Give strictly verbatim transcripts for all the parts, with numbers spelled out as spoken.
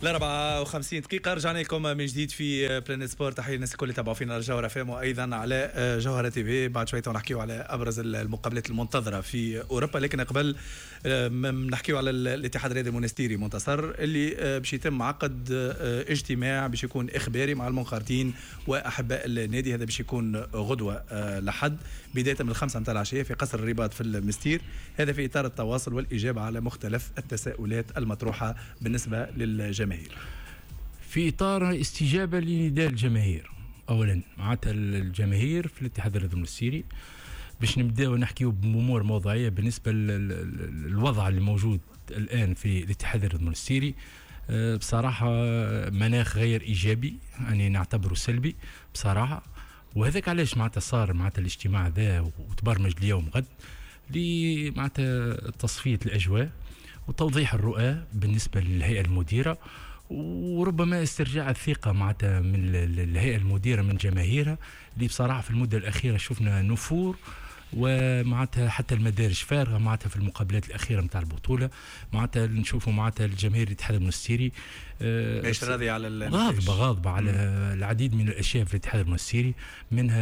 الأربعة وخمسين دقيقة رجعنا لكم من جديد في بلانيت سبورت. تحية الناس الكل اللي تابعوا فينا على جوهرة فام وأيضا على جوهرة تي في. بعد شوية نحكيو على أبرز المقابلات المنتظرة في أوروبا، لكن قبل نحكيو على الاتحاد الرياضي المونستيري منتصر اللي باش يتم عقد اجتماع باش يكون إخباري مع المنخرطين وأحباء النادي. هذا باش يكون غدوة لحد بداية من الخمسة متاع العشية في قصر الرباط في المستير. هذا في إطار التواصل والإجابة على مختلف التساؤلات المطروحة بالنسبة للجماهير، في إطار استجابة لنداء الجماهير. أولا معناتها الجماهير في الاتحاد الرياضي المونستيري باش نبداو نحكيو بأمور موضوعية بالنسبة للوضع اللي موجود الآن في الاتحاد الرياضي المونستيري. بصراحة مناخ غير إيجابي، يعني نعتبره سلبي بصراحة. وهذاك علاش معناتها صار معناتها الاجتماع ذا وتبرمج اليوم غد لي معناتها تصفية الأجواء وتوضيح الرؤى بالنسبة للهيئة المديرة، وربما استرجاع الثقة معناتها من الهيئة المديرة من جماهيرها اللي بصراحة في المدة الأخيرة شفنا نفور، ومعناتها حتى المدارج فارغه معناتها في المقابلات الاخيره نتاع البطوله. معناتها نشوفوا معناتها الجماهير الاتحاد المونستيري مش راضيه على غاضبه غاضبه على العديد من الاشياء في الاتحاد المونستيري، منها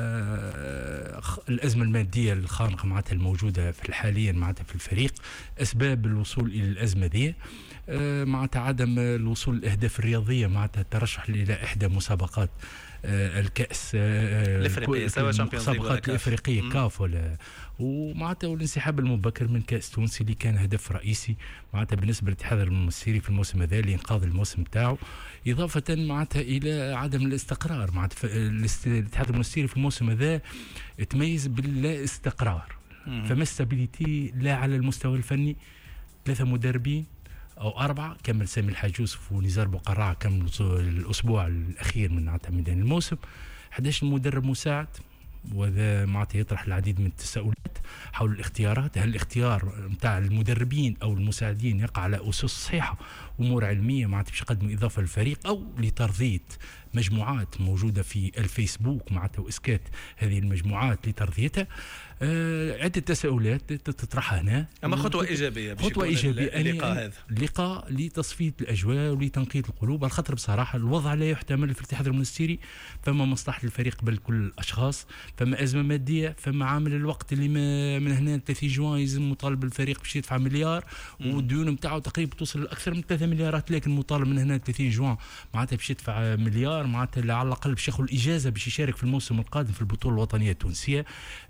الازمه الماديه الخانقه معناتها الموجوده في حاليا معناتها في الفريق. اسباب الوصول الى الازمه دي معناتها عدم الوصول للاهداف الرياضيه، معناتها الترشح الى احدى مسابقات الكأس الافريقيه سواء شامبيونز ليغ المسابقات الافريقيه كاف ولا، ومعناتها والانسحاب المبكر من كأس تونس اللي كان هدف رئيسي معناتها بالنسبه للاتحاد المونستيري في الموسم هذا لانقاذ الموسم نتاعو، اضافه معناتها الى عدم الاستقرار. معناتها الاتحاد المونستيري في الموسم هذا تميز باللا استقرار، فما استابيليتي لا على المستوى الفني. ثلاثه مدربين أو أربعة كمل سامي الحاج يوسف ونزار بقراع كمل الأسبوع الأخير من ميدان الموسم، أحد عشر مدرب مساعد، وهذا معناتها يطرح العديد من التساؤلات حول الاختيارات. هل الاختيار نتاع المدربين أو المساعدين يقع على أسس صحيحة أمور علمية معناتها باش يقدموا إضافة للفريق، أو لترضية مجموعات موجودة في الفيسبوك معناتها وإسكات هذه المجموعات لترضيتها؟ آه عدة تساؤلات تطرحها هنا. أما خطوة إيجابية خطوة إيجابية اللقاء هذا لقاء لتصفية الأجواء ولتنقية القلوب. الخطر بصراحة الوضع لا يحتمل في الاتحاد المونستيري، فما مصلحة الفريق قبل كل الأشخاص، فما أزمة مادية، فما عامل الوقت اللي من هنا ثلاثين جوان يلزم مطالب الفريق باش يدفع مليار، والديون نتاعو تقريبا توصل لأكثر من ثلاثة مليارات، لكن مطالب من هنا ثلاثين جوان معناتها باش يدفع مليار، معناتها على الأقل باش ياخذ الإجازة باش يشارك في الموسم القادم في البطولة الوطنية التونسية.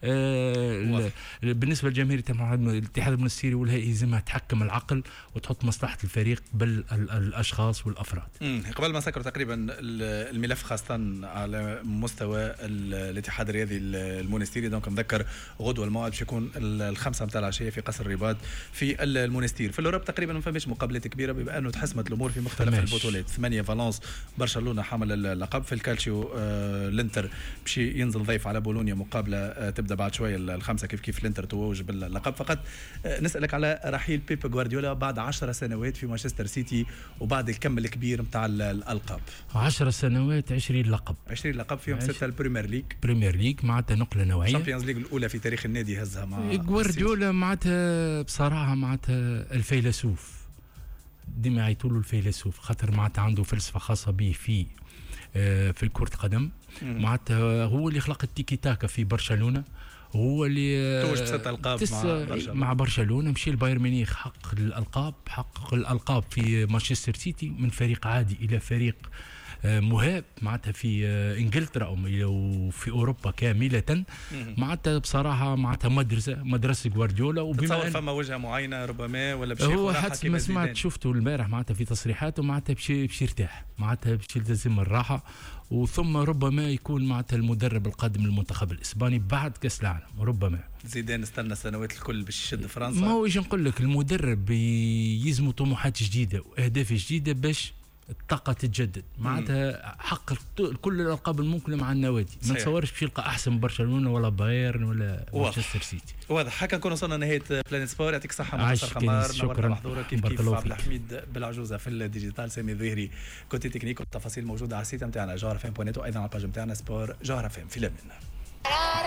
آه بالنسبة للجماهير الاتحاد المونستيري والهيئة يلزمها تحكم العقل وتحط مصلحة الفريق بل الأشخاص والأفراد. قبل ما سكروا تقريبا الملف خاصة على مستوى الاتحاد الرياضي المونستيري، دونك نذكر غدوة الموعد باش يكون الخمسة متاع العشية في قصر الرباط في المونستير. في الأوروب تقريبا ما فماش مقابلات كبيرة بما أنه تحسمت الأمور في مختلف فماش. البطولات ثمانية فالنس برشلونة حامل اللقب، في الكالتشيو آه الانتر باش ينزل ضيف على بولونيا، مقابلة آه تبدأ بعد شوية الخمسة كيف كيف الانتر توج باللقب. فقط آه نسألك على رحيل بيب غوارديولا بعد عشر سنوات في مانشستر سيتي وبعد الكم الكبير متاع الألقاب. عشر سنوات عشرين لقب عشرين لقب فيهم ستة البريمير ليج بريمير ليج معناتها نقلة نوعية. الشامبيونز ليج الأولى في تاريخ النادي هزها مع غوارديولا معناتها بصراحة معناتها الفيلسوف، ديما يعيطولوا الفيلسوف خاطر معناتها عنده فلسفة خاصة به في في كرة القدم. معناتها هو اللي خلق التيكي تاكا في برشلونة، هو اللي توج بست ألقاب مع برشلونة. مع برشلونة مشي البايرن ميونخ حقق الألقاب، حقق الألقاب في مانشستر سيتي من فريق عادي إلى فريق مهاب معناتها في انجلترا وفي اوروبا كامله. معناتها بصراحه معناتها مدرسه مدرسه غوارديولا. وبما فما وجهه معينه ربما ولا بشي هو حتى ما سمعت شفته البارح معناتها في تصريحاته معناتها باش يرتاح، معناتها باش يلتزم الراحه، وثم ربما يكون معناتها المدرب القادم للمنتخب الاسباني بعد كاس العالم. ربما زيدان استنى السنوات الكل باش يشد فرنسا. ما هو ايش نقول لك، المدرب يلزموا طموحات جديده واهداف جديده باش الطاقة تتجدد. معناتها حق كل الألقاب الممكنة مع النوادي. ما نتصورش باش يلقى أحسن من برشلونة ولا بايرن ولا مانشستر سيتي. واضح. هكا نكون وصلنا نهاية بلانيت سبور. يعطيك الصحة منصر خمار، نورتنا محضورة كيف كيف عبد الحميد بالعجوزة في الديجيتال، سامي الظهري كوتي تكنيك، والتفاصيل موجودة على السيت نتاعنا جوهرة فام بوينت، وأيضا على الباج نتاعنا سبور جوهرة فام. في الأمان.